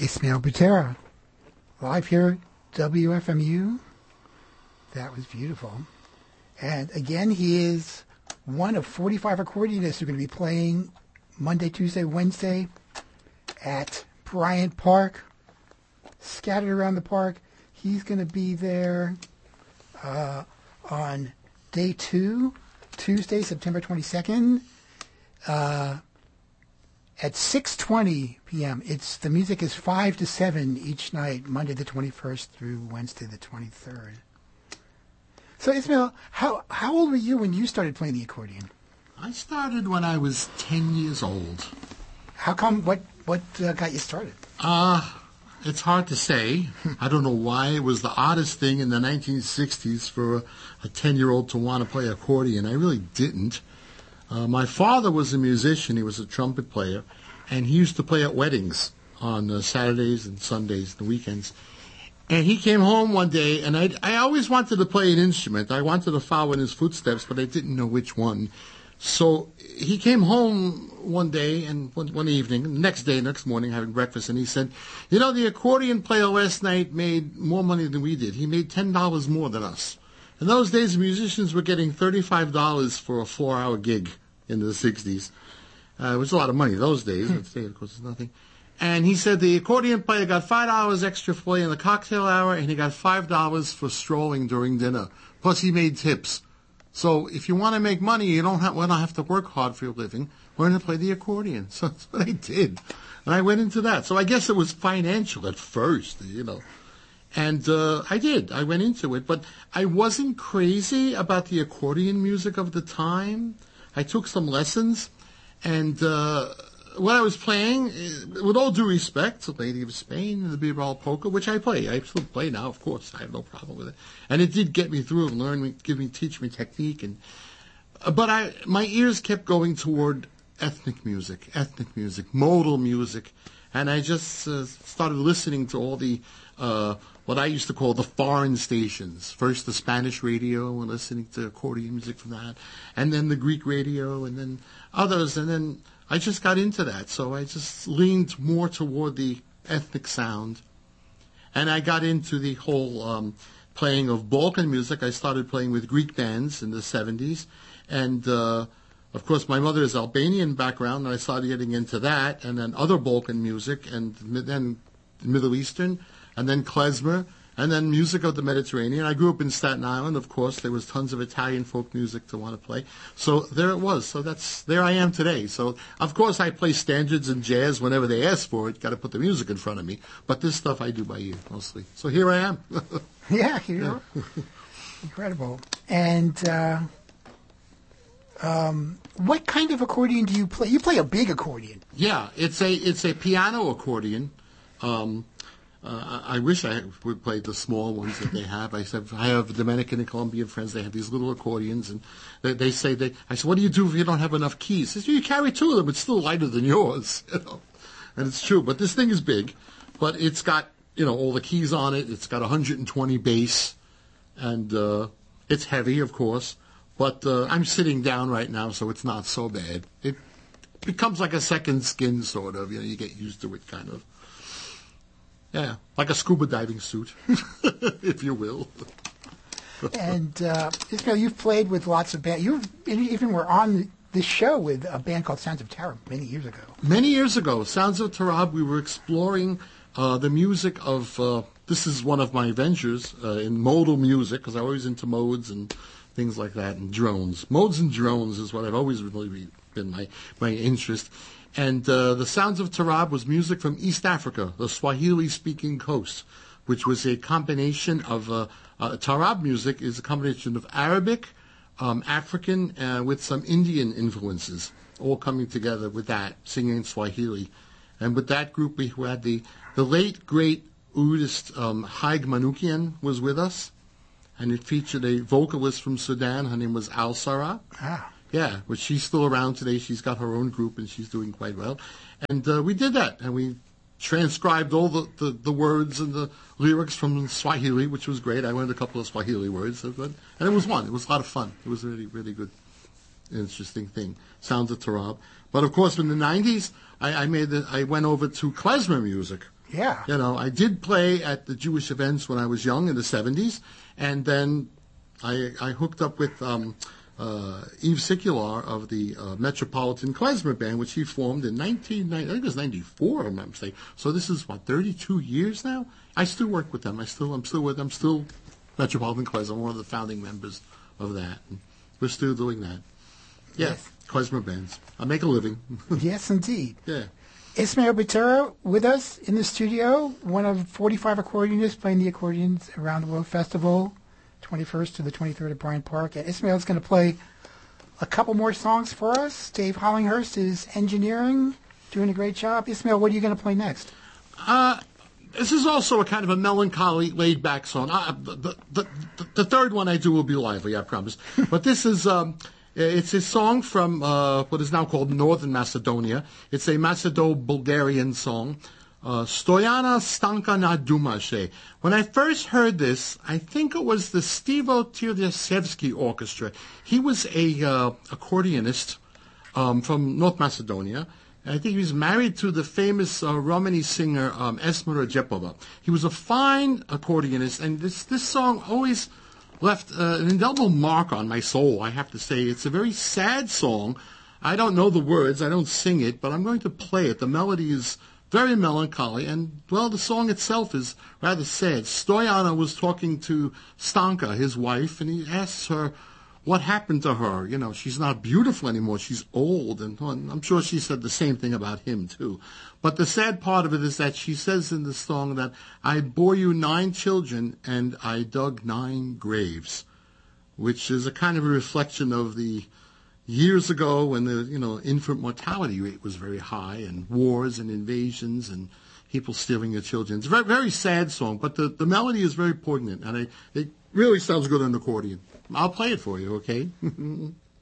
Ismael Butera, live here at WFMU. That was beautiful. And again, he is one of 45 accordionists who are going to be playing Monday, Tuesday, Wednesday at Bryant Park, scattered around the park. He's going to be there on day 2, Tuesday, September 22nd, at 6:20 p.m. The music is 5 to 7 each night, Monday the 21st through Wednesday the 23rd. So Ismael, how old were you when you started playing the accordion? I started when I was 10 years old. How come? What got you started? It's hard to say. I don't know why. It was the oddest thing in the 1960s for a 10-year-old to want to play accordion. I really didn't. My father was a musician. He was a trumpet player, and he used to play at weddings on Saturdays and Sundays and weekends. And he came home one day, and I always wanted to play an instrument. I wanted to follow in his footsteps, but I didn't know which one. So he came home one day, and one evening, next morning, having breakfast, and he said, you know, the accordion player last night made more money than we did. He made $10 more than us. In those days, musicians were getting $35 for a 4-hour gig in the 60s. It was a lot of money those days. Today, of course, it's nothing. And he said the accordion player got $5 extra for playing the cocktail hour, and he got $5 for strolling during dinner. Plus, he made tips. So if you want to make money, you don't have to work hard for your living. Learn to play the accordion. So that's what I did. And I went into that. So I guess it was financial at first, you know. And I did. I went into it. But I wasn't crazy about the accordion music of the time. I took some lessons. And what I was playing, with all due respect to Lady of Spain and the B-Roll Polka, which I play. I still play now, of course. I have no problem with it. And it did get me through and teach me technique. But my ears kept going toward ethnic music, modal music. And I just started listening to all the, what I used to call the foreign stations. First the Spanish radio, and listening to accordion music from that. And then the Greek radio, and then others. And then I just got into that. So I just leaned more toward the ethnic sound. And I got into the whole playing of Balkan music. I started playing with Greek bands in the 70s. And of course, my mother is Albanian background, and I started getting into that, and then other Balkan music, and then Middle Eastern, and then klezmer, and then music of the Mediterranean. I grew up in Staten Island, of course. There was tons of Italian folk music to want to play. So there it was. So there I am today. So, of course, I play standards and jazz whenever they ask for it. Got to put the music in front of me. But this stuff I do by ear, mostly. So here I am. Yeah, here. Incredible. And what kind of accordion do you play? You play a big accordion. Yeah, it's a piano accordion. I wish I would play the small ones that they have. I have Dominican and Colombian friends. They have these little accordions, and they say I said, what do you do if you don't have enough keys? They say, you carry 2 of them. It's still lighter than yours, you know. And it's true. But this thing is big, but it's got all the keys on it. It's got 120 bass, and it's heavy, of course. But I'm sitting down right now, so it's not so bad. It becomes like a second skin, sort of. You get used to it, kind of. Yeah, like a scuba diving suit, if you will. And, Ismael, you've played with lots of bands. You even were on this show with a band called Sounds of Tarab many years ago. Many years ago, Sounds of Tarab, we were exploring the music of, this is one of my ventures in modal music, because I'm always into modes and things like that, and drones. Modes and drones is what I've always really been my interest. And the Sounds of Tarab was music from East Africa, the Swahili-speaking coast, which was a combination of Tarab music is a combination of Arabic, African, with some Indian influences, all coming together with that, singing Swahili. And with that group, we had the late, great Oudist Haig Manukian was with us, and it featured a vocalist from Sudan. Her name was Al Sarah. Ah. Yeah, but she's still around today. She's got her own group, and she's doing quite well. And we did that, and we transcribed all the words and the lyrics from Swahili, which was great. I learned a couple of Swahili words, and it was fun. It was a lot of fun. It was a really, really good, interesting thing. Sounds of Tarab. But, of course, in the 90s, I went over to klezmer music. Yeah. I did play at the Jewish events when I was young in the 70s, and then I hooked up with Yves Sikular of the Metropolitan Klezmer Band, which he formed in 1990. I think it was 94, if I'm not mistaken. So this is, 32 years now? I still work with them. I'm still Metropolitan Klezmer, one of the founding members of that. And we're still doing that. Yeah, Yes. Klezmer bands. I make a living. Yes, indeed. Yeah. Ismael Butera with us in the studio, one of 45 accordionists playing the accordions around the World Festival, 21st to the 23rd at Bryant Park. And Ismael's going to play a couple more songs for us. Dave Hollinghurst is engineering, doing a great job. Ismael, what are you going to play next? This is also a kind of a melancholy, laid-back song. The third one I do will be lively, I promise. But this is... it's a song from what is now called Northern Macedonia. It's a Macedo-Bulgarian song, Stojana Stanka na Dumashe. When I first heard this, I think it was the Stivo Tirdashevsky Orchestra. He was a accordionist from North Macedonia. I think he was married to the famous Romani singer Esmera Jepova. He was a fine accordionist, and this song always left an indelible mark on my soul, I have to say. It's a very sad song. I don't know the words. I don't sing it, but I'm going to play it. The melody is very melancholy, and, well, the song itself is rather sad. Stojana was talking to Stanka, his wife, and he asks her what happened to her. She's not beautiful anymore. She's old, and I'm sure she said the same thing about him, too. But the sad part of it is that she says in the song that I bore you 9 children and I dug 9 graves, which is a kind of a reflection of the years ago when the infant mortality rate was very high, and wars and invasions and people stealing your children. It's a very, very sad song, but the melody is very poignant, and it really sounds good on the accordion. I'll play it for you, okay?